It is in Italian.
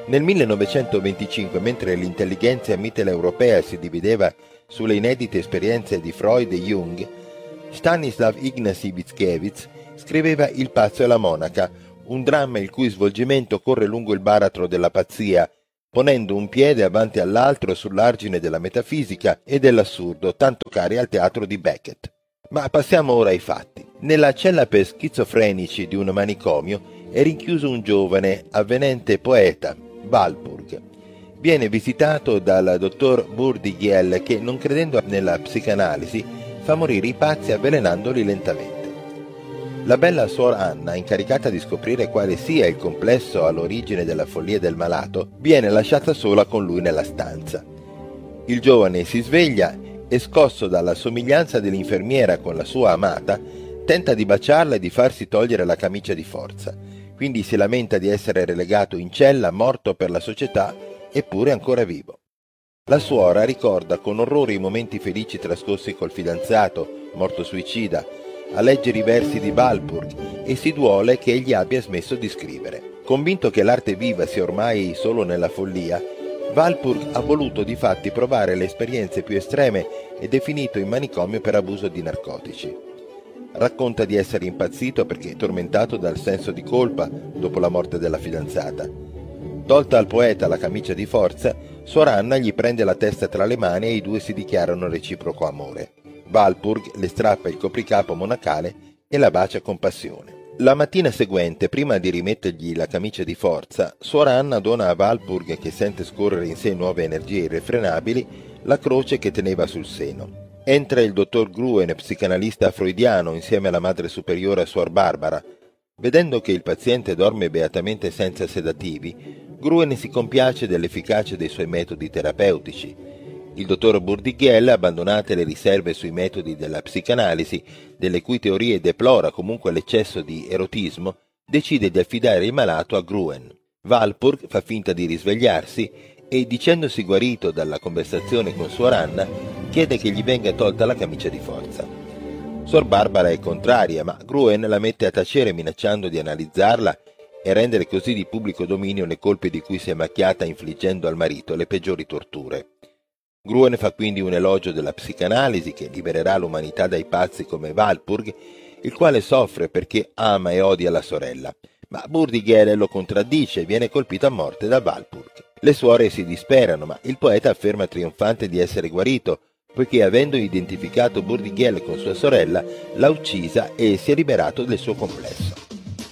Nel 1925, mentre l'intellighenzia mitteleuropea si divideva sulle inedite esperienze di Freud e Jung, Stanislav Ignasi Mickiewicz scriveva Il pazzo e la monaca, un dramma il cui svolgimento corre lungo il baratro della pazzia, ponendo un piede avanti all'altro sull'argine della metafisica e dell'assurdo, tanto cari al teatro di Beckett. Ma passiamo ora ai fatti. Nella cella per schizofrenici di un manicomio è rinchiuso un giovane, avvenente poeta, Walpurg. Viene visitato dal dottor Bourdieu che, non credendo nella psicanalisi, fa morire i pazzi avvelenandoli lentamente. La bella suor Anna, incaricata di scoprire quale sia il complesso all'origine della follia del malato, viene lasciata sola con lui nella stanza. Il giovane si sveglia e, scosso dalla somiglianza dell'infermiera con la sua amata, tenta di baciarla e di farsi togliere la camicia di forza. Quindi si lamenta di essere relegato in cella, morto per la società, eppure ancora vivo. La suora ricorda con orrore i momenti felici trascorsi col fidanzato, morto suicida, a leggere i versi di Walpurg, e si duole che egli abbia smesso di scrivere. Convinto che l'arte viva sia ormai solo nella follia, Walpurg ha voluto difatti provare le esperienze più estreme ed è finito in manicomio per abuso di narcotici. Racconta di essere impazzito perché tormentato dal senso di colpa dopo la morte della fidanzata. Tolta al poeta la camicia di forza, suor Anna gli prende la testa tra le mani e i due si dichiarano reciproco amore. Walpurg le strappa il copricapo monacale e la bacia con passione. La mattina seguente, prima di rimettergli la camicia di forza, suor Anna dona a Walpurg, che sente scorrere in sé nuove energie irrefrenabili, la croce che teneva sul seno. Entra il dottor Gruen, psicanalista freudiano, insieme alla madre superiore suor Barbara. Vedendo che il paziente dorme beatamente senza sedativi, Gruen si compiace dell'efficacia dei suoi metodi terapeutici. Il dottor Bourdieu, abbandonate le riserve sui metodi della psicanalisi, delle cui teorie deplora comunque l'eccesso di erotismo, decide di affidare il malato a Gruen. Walpurg fa finta di risvegliarsi e, dicendosi guarito dalla conversazione con suor Anna, chiede che gli venga tolta la camicia di forza. Suor Barbara è contraria, ma Gruen la mette a tacere minacciando di analizzarla e rendere così di pubblico dominio le colpe di cui si è macchiata infliggendo al marito le peggiori torture. Gruen fa quindi un elogio della psicanalisi che libererà l'umanità dai pazzi come Walpurg, il quale soffre perché ama e odia la sorella, ma Bourdieu lo contraddice e viene colpito a morte da Walpurg. Le suore si disperano, ma il poeta afferma trionfante di essere guarito, poiché avendo identificato Bourdieu con sua sorella, l'ha uccisa e si è liberato del suo complesso.